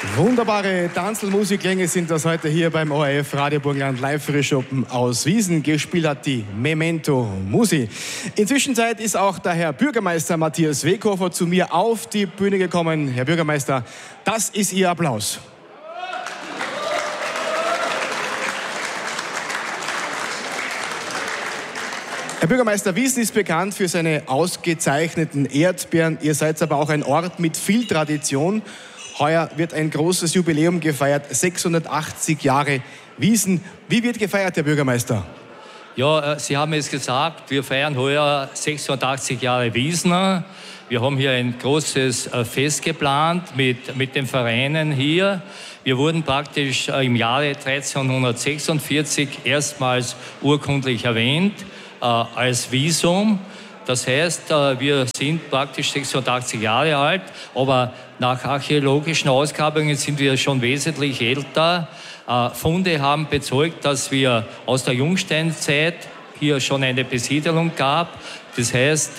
Wunderbare Tanzelmusikklänge sind das heute hier beim ORF Radio Burgenland Live Frühschoppen aus Wiesen. Gespielt hat die Memento Musi. Inzwischen ist auch der Herr Bürgermeister Matthias Weghofer zu mir auf die Bühne gekommen. Herr Bürgermeister, das ist Ihr Applaus. Herr Bürgermeister, Wiesen ist bekannt für seine ausgezeichneten Erdbeeren. Ihr seid aber auch ein Ort mit viel Tradition. Heuer wird ein großes Jubiläum gefeiert, 680 Jahre Wiesen. Wie wird gefeiert, Herr Bürgermeister? Ja, Sie haben es gesagt, wir feiern heuer 680 Jahre Wiesner. Wir haben hier ein großes Fest geplant mit den Vereinen hier. Wir wurden praktisch im Jahre 1346 erstmals urkundlich erwähnt als Wiesum. Das heißt, wir sind praktisch 680 Jahre alt, aber nach archäologischen Ausgrabungen sind wir schon wesentlich älter. Funde haben bezeugt, dass wir aus der Jungsteinzeit hier schon eine Besiedelung gab. Das heißt,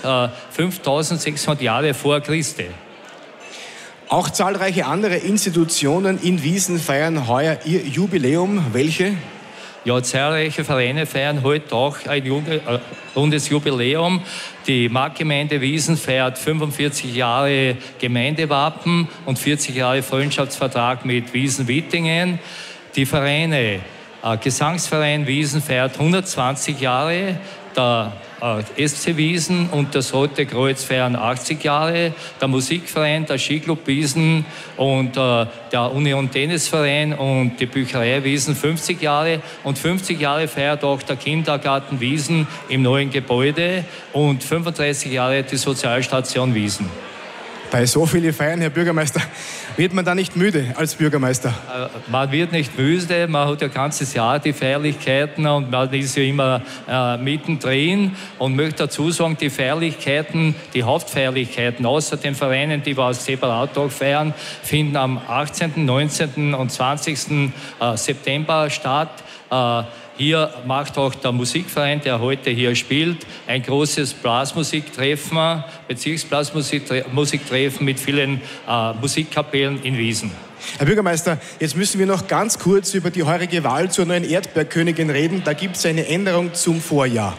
5600 Jahre vor Christi. Auch zahlreiche andere Institutionen in Wiesen feiern heuer ihr Jubiläum. Welche? Ja, zahlreiche Vereine feiern heute auch ein rundes Jubiläum. Die Marktgemeinde Wiesen feiert 45 Jahre Gemeindewappen und 40 Jahre Freundschaftsvertrag mit Wiesen-Wittingen. Die Vereine, Gesangsverein Wiesen feiert 120 Jahre, der SC Wiesen und das Rote Kreuz feiern 80 Jahre, der Musikverein, der Skiclub Wiesen und der Union Tennisverein und die Bücherei Wiesen 50 Jahre und 50 Jahre feiert auch der Kindergarten Wiesen im neuen Gebäude und 35 Jahre die Sozialstation Wiesen. Bei so vielen Feiern, Herr Bürgermeister, wird man da nicht müde als Bürgermeister? Man wird nicht müde, man hat ja ganzes Jahr die Feierlichkeiten und man ist ja immer mittendrin und möchte dazu sagen, die Feierlichkeiten, die Hauptfeierlichkeiten außer den Vereinen, die wir als Separattag feiern, finden am 18., 19. und 20. September statt. Hier macht auch der Musikverein, der heute hier spielt, ein großes Blasmusiktreffen, Bezirksblasmusiktreffen mit vielen Musikkapellen in Wiesen. Herr Bürgermeister, jetzt müssen wir noch ganz kurz über die heurige Wahl zur neuen Erdbeerkönigin reden. Da gibt es eine Änderung zum Vorjahr.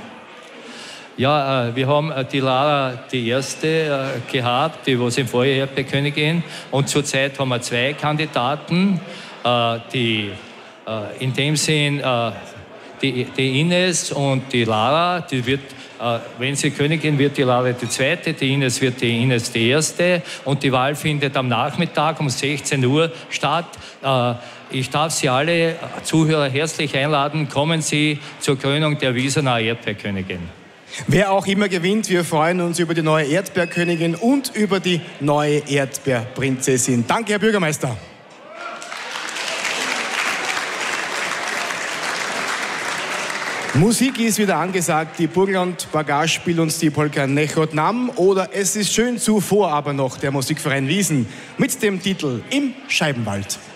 Ja, wir haben die Lara, die erste, gehabt, die was im Vorjahr Erdbeerkönigin. Und zurzeit haben wir zwei Kandidaten, die in dem Sinn die Ines und die Lara, die wird, wenn sie Königin wird, die Lara die zweite, die Ines wird die Ines die erste und die Wahl findet am Nachmittag um 16 Uhr statt. Ich darf Sie alle Zuhörer herzlich einladen, kommen Sie zur Krönung der Wiesener Erdbeerkönigin. Wer auch immer gewinnt, wir freuen uns über die neue Erdbeerkönigin und über die neue Erdbeerprinzessin. Danke, Herr Bürgermeister. Musik ist wieder angesagt, die Burgenland Bagage spielt uns die Polka Nechot Nam oder Es ist schön zuvor aber noch der Musikverein Wiesen mit dem Titel Im Scheibenwald.